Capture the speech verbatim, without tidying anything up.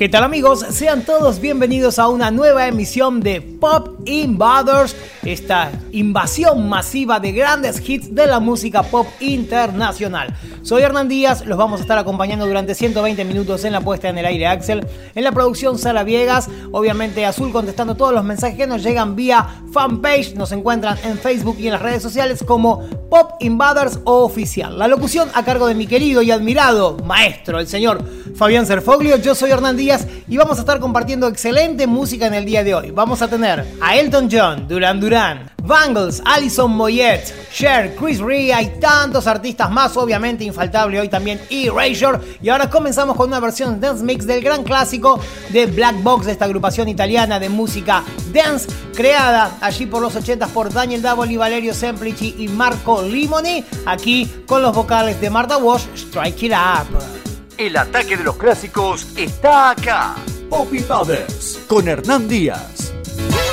¿Qué tal, amigos? Sean todos bienvenidos a una nueva emisión de Pop Invaders, esta invasión masiva de grandes hits de la música pop internacional. Soy Hernán Díaz, los vamos a estar acompañando durante ciento veinte minutos en la puesta en el aire Axel, en la producción Sara Viegas, obviamente Azul contestando todos los mensajes que nos llegan vía fanpage. Nos encuentran en Facebook y en las redes sociales como Pop Invaders Oficial. La locución a cargo de mi querido y admirado maestro, el señor Fabián Serfoglio. Yo soy Hernán Díaz y vamos a estar compartiendo excelente música en el día de hoy. Vamos a tener a Elton John, Duran Duran, Bangles, Alison Moyet, Cher, Chris Rea y tantos artistas más, obviamente infaltable hoy también Erasure. Y ahora comenzamos con una versión dance mix del gran clásico de Black Box, de esta agrupación italiana de música dance, creada allí por los ochentas por Daniel Davoli, Valerio Semplici y Marco Limoni, aquí con los vocales de Martha Wash, Strike It Up. El ataque de los clásicos está acá. Pop Invaders con Hernán Díaz.